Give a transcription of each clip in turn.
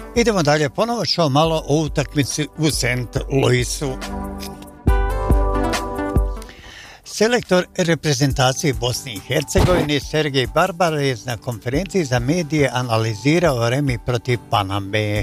Idemo dalje, ponovo ćemo malo o utakmici u St. Louisu. Selektor reprezentacije Bosne i Hercegovine Sergej Barbarez na konferenciji za medije analizirao remi protiv Paname.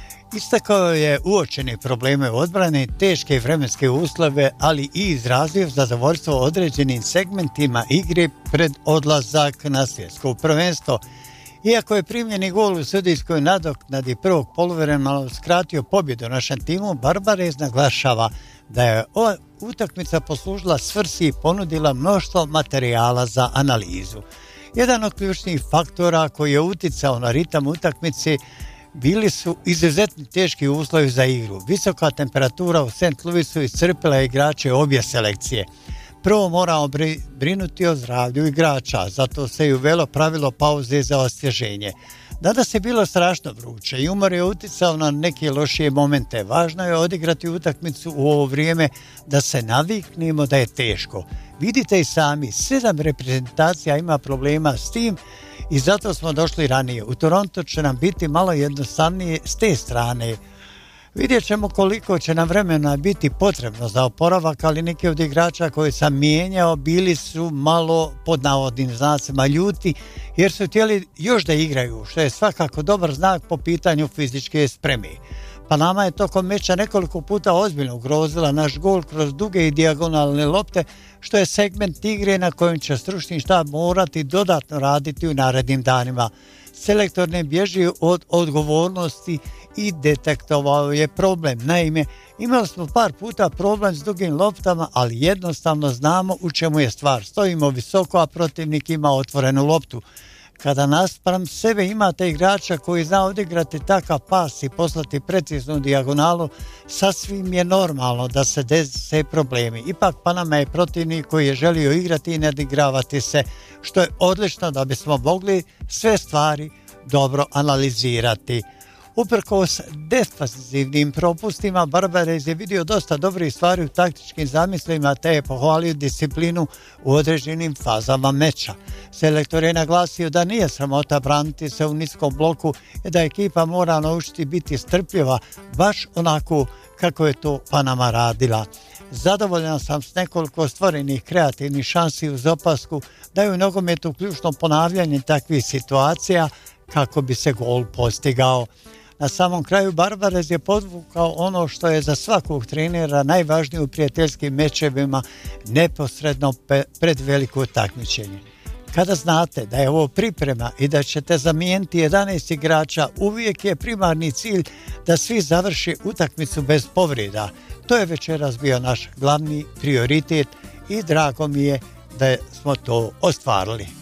Istakao je uočene probleme odbrane, teške vremenske uslove, ali i izrazio zadovoljstvo određenim segmentima igre pred odlazak na svjetsko prvenstvo. Iako je primljeni gol u sudijskoj nadoknadi prvog poluvremena skratio pobjedu našem timu, Barbarez naglašava da je ova utakmica poslužila svrsi i ponudila mnoštvo materijala za analizu. Jedan od ključnih faktora koji je uticao na ritam utakmice bili su izuzetno teški uslovi za igru. Visoka temperatura u St. Louisu iscrpila igrače obje selekcije. Prvo moramo brinuti o zdravlju igrača, zato se i uvelo pravilo pauze za osvježenje. Danas je bilo strašno vruće i umor je uticao na neke lošije momente. Važno je odigrati utakmicu u ovo vrijeme da se naviknemo da je teško. Vidite i sami, 7 reprezentacija ima problema s tim i zato smo došli ranije. U Toronto će nam biti malo jednostavnije s te strane. Vidjet ćemo koliko će nam vremena biti potrebno za oporavak, ali neki od igrača koji sam mijenjao bili su malo pod navodnim znacima ljuti jer su htjeli još da igraju, što je svakako dobar znak po pitanju fizičke spreme. Panama je tokom meča nekoliko puta ozbiljno ugrozila naš gol kroz duge i dijagonalne lopte, što je segment igre na kojem će stručni štab morati dodatno raditi u narednim danima. Selektor ne bježi od odgovornosti i detektovao je problem. Naime, imali smo par puta problem s dugim loptama, ali jednostavno znamo u čemu je stvar. Stojimo visoko, a protivnik ima otvorenu loptu. Kada naspram sebe imate igrača koji zna odigrati takav pas i poslati preciznu dijagonalu, sasvim je normalno da se dese problemi. Ipak Panama je protivnik koji je želio igrati i nadigravati se, što je odlično da bismo mogli sve stvari dobro analizirati. Uprkos defazivnim propustima, Barbarez je vidio dosta dobrih stvari u taktičkim zamislima te je pohvalio disciplinu u određenim fazama meča. Selektor je naglasio da nije sramota braniti se u niskom bloku i da ekipa mora naučiti biti strpljiva, baš onako kako je to Panama radila. Zadovoljan sam s nekoliko stvorenih kreativnih šansi uz opasku da je u nogometu ključno ponavljanje takvih situacija kako bi se gol postigao. Na samom kraju Barbarez je podvukao ono što je za svakog trenera najvažnije u prijateljskim mečevima neposredno pred veliko takmičenje. Kada znate da je ovo priprema i da ćete zamijeniti 11 igrača, uvijek je primarni cilj da svi završe utakmicu bez povreda. To je večeras bio naš glavni prioritet i drago mi je da smo to ostvarili.